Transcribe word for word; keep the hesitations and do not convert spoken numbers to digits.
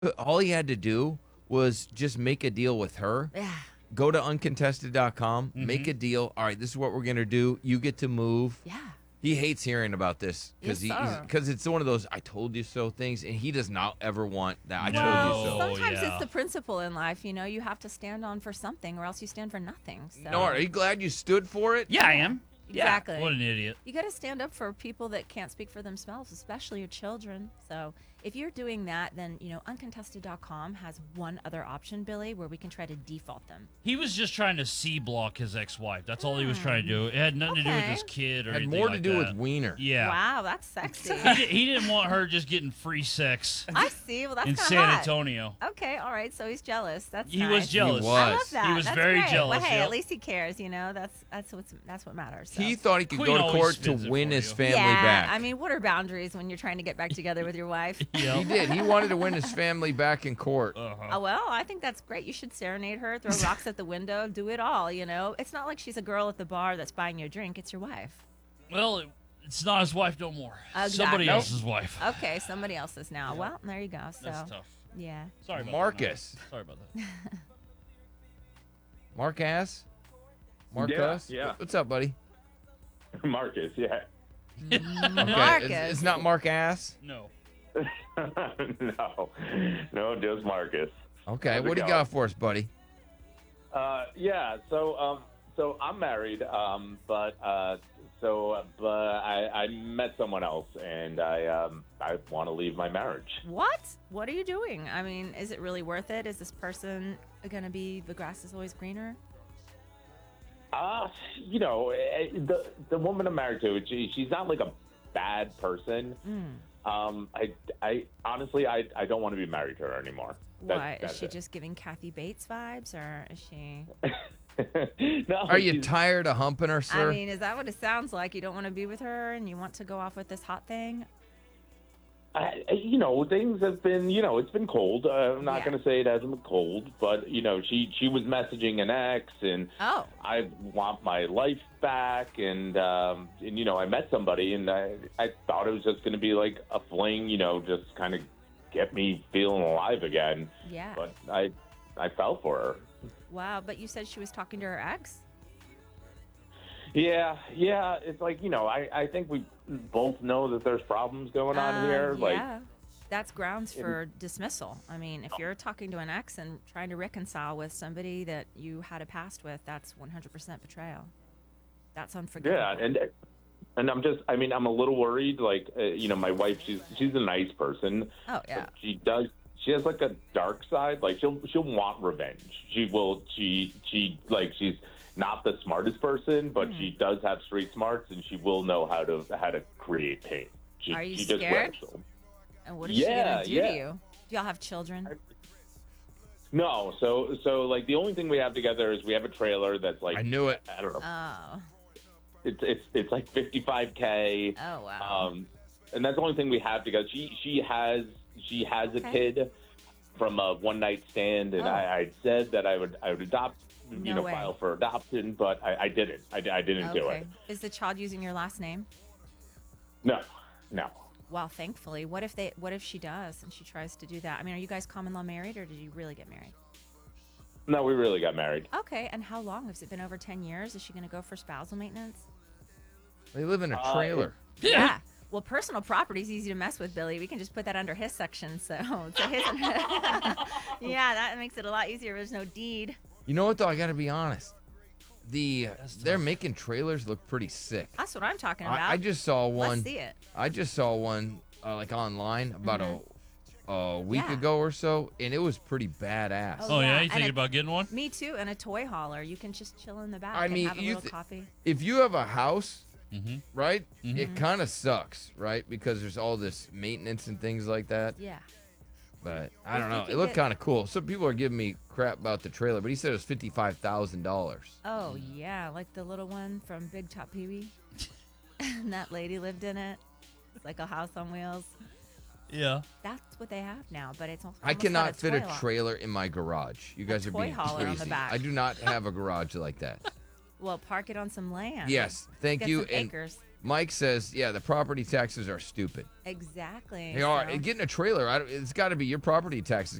All he had to do was just make a deal with her. Yeah. Go to uncontested dot com, Mm-hmm. make a deal. All right, this is what we're going to do. You get to move. Yeah. He hates hearing about this because Yes, he sir. because it's one of those "I told you so" things, and he does not ever want that. I Well, told you so. sometimes yeah. it's the principle in life. You know, you have to stand on for something, or else you stand for nothing. So. No, are you glad you stood for it? Yeah, I am. Yeah. Exactly. What an idiot. You got to stand up for people that can't speak for themselves, especially your children. So if you're doing that, then, you know, uncontested dot com has one other option, Billy, where we can try to default them. He was just trying to C block his ex-wife. That's all he was trying to do. It had nothing to do with Okay. his kid or Had anything more to like do that. with Wiener. Yeah. Wow, that's sexy. He, di- he didn't want her just getting free sex I see. Well, that's in kind San of hot. Antonio. Okay, all right. So he's jealous. That's He nice. was jealous. He I was. love that. He was That's very great. jealous, Well, hey, yep. at least he cares. You know, that's that's what's that's what matters. So. He thought he could Queen go to always court to spins it win for his you. family yeah, back. I mean, what are boundaries when you're trying to get back together with your wife? he Yep. did. He wanted to win his family back in court. Uh-huh. Oh, well, I think that's great. You should serenade her, throw rocks at the window, do it all, you know? It's not like she's a girl at the bar that's buying you a drink. It's your wife. Well, it, it's not his wife no more. Exactly. Somebody else's wife. Okay, somebody else's now. Well, there you go. So, That's tough. yeah. Sorry about Marcus. that. Sorry about that. Marcus? Marcus? Yeah, yeah. What's up, buddy? Marcus, yeah. Okay, Marcus. It's, it's not Mark Ass? No. no, no, just Marcus. Okay, How's it what do you going? got for us, buddy? Uh, yeah, so um, so I'm married, um, but uh, so but I, I met someone else, and I um, I want to leave my marriage. What? What are you doing? I mean, is it really worth it? Is this person going to be the grass is always greener? Uh, you know, eh, the the woman I'm married to, she, she's not like a bad person. Mm. Um, I, I honestly, I, I don't want to be married to her anymore. That- Why? Is that's she it. just giving Kathy Bates vibes, or is she? no, Are you she's- tired of humping her, sir? I mean, is that what it sounds like? You don't want to be with her and you want to go off with this hot thing? I, I- you know, things have been, you know, it's been cold. Uh, I'm not Yeah. going to say it hasn't been cold, but you know, she she was messaging an ex, and Oh. I want my life back, and um, and you know, I met somebody, and I I thought it was just going to be like a fling, you know, just kind of get me feeling alive again. Yeah. But I I fell for her. Wow, but you said she was talking to her ex? Yeah, yeah. It's like, you know, I, I think we both know that there's problems going on Uh, here. Like, yeah. That's grounds for dismissal. I mean, if you're talking to an ex and trying to reconcile with somebody that you had a past with, that's one hundred percent betrayal. That's unforgivable. yeah, and and I'm just, I mean, I'm a little worried. Like, uh, you know, my wife, she's she's a nice person. Oh, yeah. But she does. She has like a dark side. Like, she'll she'll want revenge. She will. She she like she's not the smartest person, but Hmm. she does have street smarts, and she will know how to how to create pain. She, Are you she just scared? wrestles. And what is she Yeah, going to do yeah. to you? Do y'all have children? No, so so like the only thing we have together is we have a trailer that's like I knew it. I don't know. Oh. It's it's it's like fifty-five K. Oh, wow. Um, and that's the only thing we have together. She she has she has a Okay. kid from a one night stand, and Oh. I, I said that I would I would adopt, you No know, way. file for adoption, but I, I didn't. I, I didn't do okay. it. Is the child using your last name? No, no. Well, thankfully. What if they? What if she does and she tries to do that? I mean, are you guys common law married, or did you really get married? No, we really got married. Okay, and how long? Has it been over ten years? Is she going to go for spousal maintenance? They live in a Uh, trailer. Yeah. Well, personal property is easy to mess with, Billy. We can just put that under his section. So, so his. Yeah, that makes it a lot easier. There's no deed. You know what, though? I got to be honest. The That's They're tough. making trailers look pretty sick. That's what I'm talking about. I, I just saw one. Let's see it. I just saw one uh, like online about a, a week Mm-hmm. Yeah. ago or so, and it was pretty badass. Oh, Oh, yeah? yeah, You and thinking it- about getting one? Me too, and a toy hauler. You can just chill in the back I and mean, have a you little th- coffee. If you have a house, Mm-hmm. right, Mhm. it kind of sucks, right? Because there's all this maintenance and things like that. Yeah. But I If don't you know. can It looked get- kind of cool. Some people are giving me crap about the trailer, but he said it was fifty-five thousand dollars. Oh yeah, like the little one from Big Top Pee Wee. And that lady lived in it. It's like a house on wheels. Yeah. That's what they have now, but it's also I almost cannot got fit a toy lot. trailer in my garage. You guys are toy being hauler on the crazy. back. I do not have a garage like that. Well, park it on some land. Yes, thank Get you. some And acres. Mike says, yeah, the property taxes are stupid. Exactly. They are. so- Getting a trailer, I don't, it's got to be your property taxes